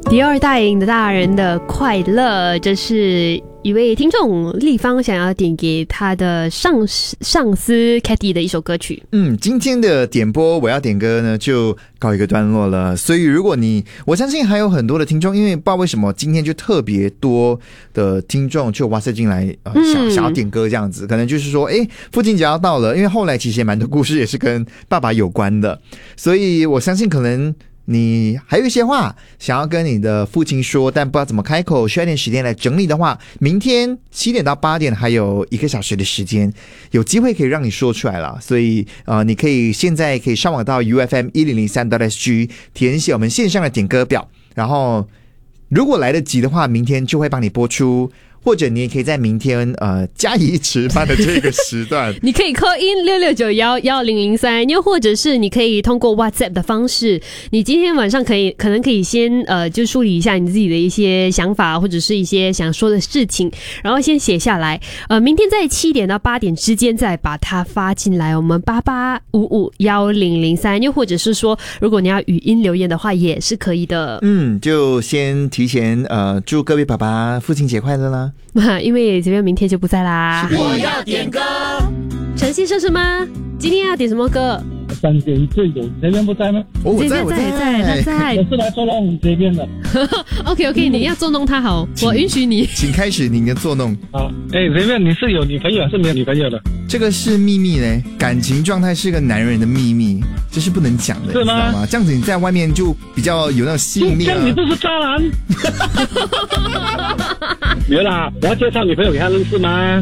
第二大赢的大人的快乐，这是一位听众立方想要点给他的上司 Katy 的一首歌曲。 今天的点播我要点歌呢就告一个段落了。所以如果我相信还有很多的听众，因为不知道为什么今天就特别多的听众就哇塞进来想要点歌这样子，可能就是说父亲节要到了，因为后来其实也蛮多故事也是跟爸爸有关的，所以我相信可能你还有一些话想要跟你的父亲说，但不知道怎么开口，需要点时间来整理的话，明天7点到8点还有1个小时的时间，有机会可以让你说出来了。所以你现在可以上网到 ufm1003.sg 填写我们线上的点歌表，然后如果来得及的话，明天就会帮你播出，或者你也可以在明天加以吃饭的这个时段你可以 call in 66911003，又或者是你可以通过 WhatsApp 的方式，你今天晚上可能可以先就梳理一下你自己的一些想法，或者是一些想说的事情，然后先写下来，明天在7点到8点之间再把它发进来，我们88551003，又或者是说如果你要语音留言的话也是可以的。 就先提前祝各位爸爸父亲节快乐啦。 因为这边明天就不在啦。 我要点歌， 陈先生是吗？今天要点什么歌 3点最有这边不在吗？ 我在他在我是来捉弄这边的 OK 你要捉弄他好，我允许你， 请开始您的捉弄。 这边你是有女朋友还是没有女朋友的？ 这个是秘密呢，感情状态是个男人的秘密，这是不能讲的， 是吗？ 你知道吗？这样子你在外面就比较有那种吸引力这样你不是渣男没有啦，我要介绍女朋友给他认识吗？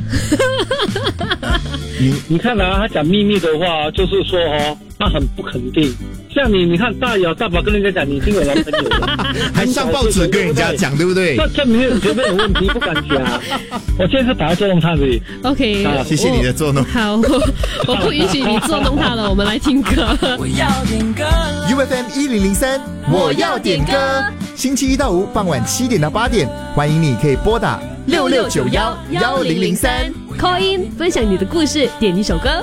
你看啊，他讲秘密的话就是说他很不肯定。像你看大摇大摆跟人家讲你已经有男朋友了还上报纸跟人家讲，对不对？ 那证明绝对有问题，不敢讲。我现在是打算捉弄他而已。 OK， 谢谢你的捉弄。 好，我不允许你捉弄他了，我们来听歌。 我要点歌 UFM1003，我要点歌。星期1到5傍晚7点到8点，欢迎你可以拨打66911003 call in 分享你的故事，点一首歌。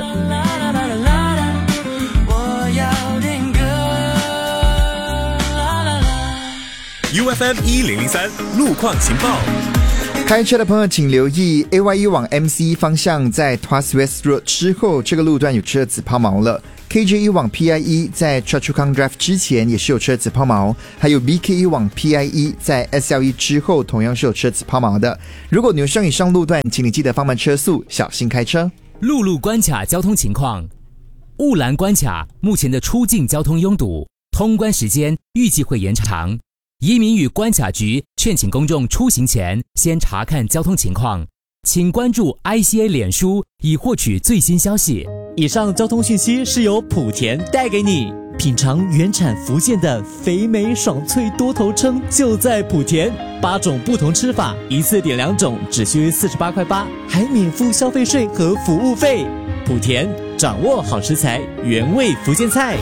UFM1003 路况情报。 开车的朋友请留意 AYE 往 MC 方向在 Tuas West Road 之后，这个路段有车子抛锚了。KJ1 往 PIE 在 Choa Chu Kang Drive 之前也是有车子抛锚，还有 BK1 往 PIE 在 SLE 之后同样是有车子抛锚的。如果你有上以上路段，请你记得放慢车速，小心开车。 陆路关卡交通情况：雾兰关卡目前的出境交通拥堵，通关时间预计会延长。移民与关卡局劝请公众出行前先查看交通情况，请关注 ICA 脸书以获取最新消息。 以上交通讯息是由莆田带给你。品尝原产福建的肥美爽脆多头称就在莆田，8种不同吃法，一次点2种，只需48块8，还免付消费税和服务费。莆田掌握好食材，原味福建菜。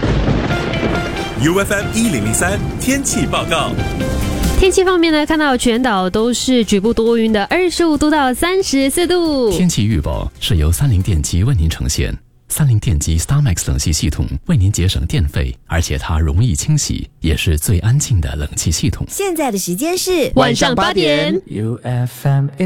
UFM1003 天气报告。 天气方面呢，看到全岛都是局部多云的，25度到34度。 天气预报是由30电机为您呈现。30电机 StarMax 冷气系统为您节省电费，而且它容易清洗，也是最安静的冷气系统。 现在的时间是晚上8点。 UFM